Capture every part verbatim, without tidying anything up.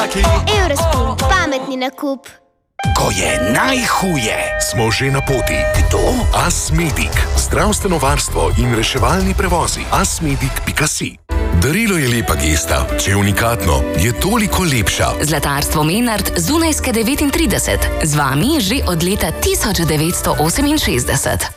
Zlaki. Eurospin, pametni nakup. Ko je najhuje, smo že na poti. Kdo? Asmedic. Zdravstveno varstvo in reševalni prevozi. asmedic pika si. Darilo je lepa gesta. Če je unikatno, je toliko lepša. Zlatarstvo Menard, Zunajske devetintrideset. Z vami že od leta tisoč devetsto oseminšestdeset.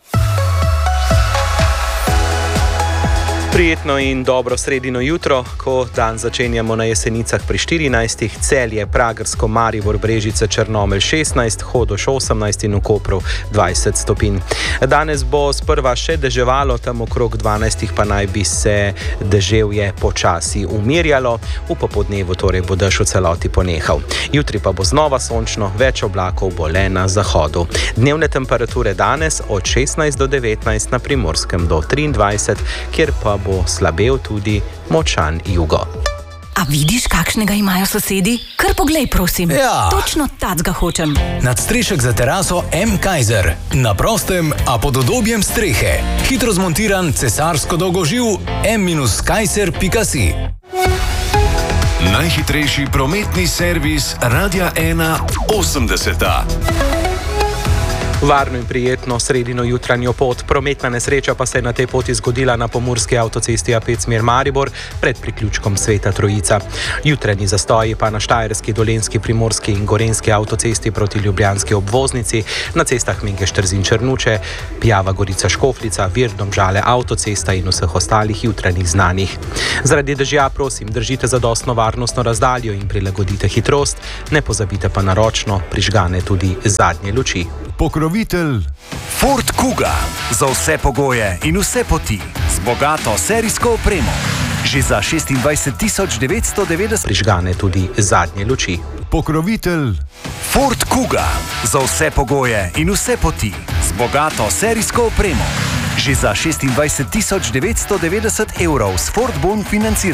Prijetno in dobro sredino jutro, ko dan začenjamo na Jesenicah pri štirinajstih, Celje, Pragersko, Maribor, Brežice, Črnomelj šestnajst, Hodoš osemnajst in v Kopru dvajset stopinj. Danes bo sprva še deževalo, tam okrog dvanajstih pa naj bi se deževje počasi umirjalo, v popodnevu torej bo dež v celoti ponehal. Jutri pa bo znova sončno, več oblakov bo le na zahodu. Dnevne temperature danes od šestnajst do devetnajst, na Primorskem do triindvajset, kjer pa bo slabel tudi močan jugo. A vidiš, kakšnega imajo sosedi? Kar poglej, prosim. Ja. Točno tacga hočem. Nadstrešek za teraso M. Kaiser. Na prostem, a pod udobjem strehe. Hitro zmontiran cesarsko dolgoživ M Kaiser pika si. Najhitrejši prometni servis Radia ena osemdeseta. Varno in prijetno sredino jutranjo pot. Prometna nesreča pa se je na tej poti zgodila na pomurski avtocesti A pet smer Maribor pred priključkom Sveta Trojica. Jutranji zastoji pa na štajerski, dolenjski, primorski in gorenjski avtocesti proti ljubljanski obvoznici, na cestah Mengeš-Trzin Črnuče, Pjava Gorica Škofljica, Vir Domžale avtocesta in vseh ostalih jutranjih znanih. Zaradi dežja prosim, držite zadostno varnostno razdaljo in prilagodite hitrost, ne pozabite pa na ročno prižgane tudi zadnje luči. Pokrovitelj Ford Kuga. Za vse pogoje in vse poti. Z bogato serijsko opremo. Že za šestindvajset tisoč devetsto devetdeset. Prižgane tudi zadnje luči. Pokrovitelj Ford Kuga. Za vse pogoje in vse poti. Z bogato serijsko opremo. Že za šestindvajset tisoč devetsto devetdeset evrov s Ford Bon financiranjem.